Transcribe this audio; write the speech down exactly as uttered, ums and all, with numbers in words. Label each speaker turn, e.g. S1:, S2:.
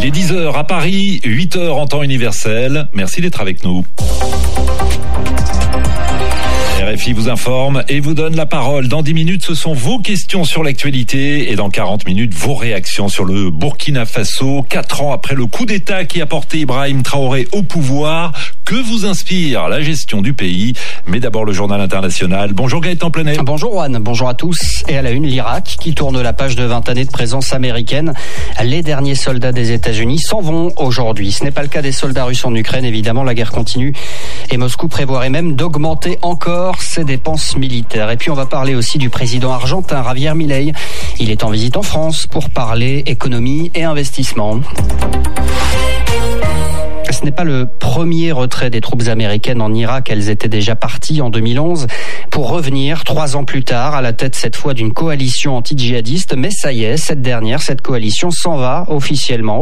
S1: Et dix heures à Paris, huit heures en temps universel. Merci d'être avec nous. R F I vous informe et vous donne la parole. Dans dix minutes, ce sont vos questions sur l'actualité et dans quarante minutes, vos réactions sur le Burkina Faso. Quatre ans après le coup d'État qui a porté Ibrahim Traoré au pouvoir, que vous inspire la gestion du pays? Mais d'abord le journal international. Bonjour Gaëtan Plenet.
S2: Bonjour Juan, bonjour à tous. Et à la une, l'Irak qui tourne la page de vingt années de présence américaine. Les derniers soldats des États-Unis s'en vont aujourd'hui. Ce n'est pas le cas des soldats russes en Ukraine, évidemment, la guerre continue. Et Moscou prévoirait même d'augmenter encore ses dépenses militaires. Et puis on va parler aussi du président argentin Javier Milei. Il est en visite en France pour parler économie et investissement. Ce n'est pas le premier retrait des troupes américaines en Irak. Elles étaient déjà parties en deux mille onze pour revenir trois ans plus tard à la tête cette fois d'une coalition anti-djihadiste. Mais ça y est, cette dernière, cette coalition s'en va officiellement.